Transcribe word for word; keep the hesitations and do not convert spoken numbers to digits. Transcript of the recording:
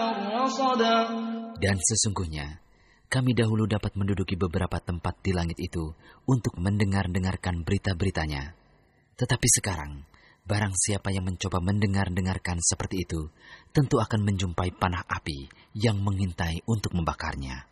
فَالرَّصَدَ. Dan sesungguhnya, kami dahulu dapat menduduki beberapa tempat di langit itu untuk mendengar-dengarkan berita-beritanya. Tetapi sekarang, barang siapa yang mencoba mendengar-dengarkan seperti itu, tentu akan menjumpai panah api yang mengintai untuk membakarnya.